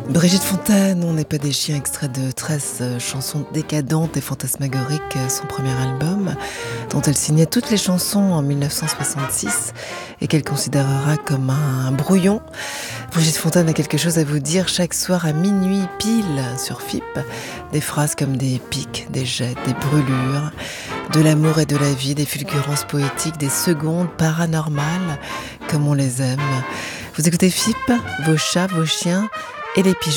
Brigitte Fontaine, On n'est pas des chiens, extrait de 13 chansons décadentes et fantasmagoriques, son premier album, dont elle signait toutes les chansons en 1966 et qu'elle considérera comme un brouillon. Brigitte Fontaine a quelque chose à vous dire chaque soir à minuit pile sur FIP. Des phrases comme des pics, des jets, des brûlures, de l'amour et de la vie, des fulgurances poétiques, des secondes paranormales, comme on les aime. Vous écoutez FIP, vos chats, vos chiens et les pigeons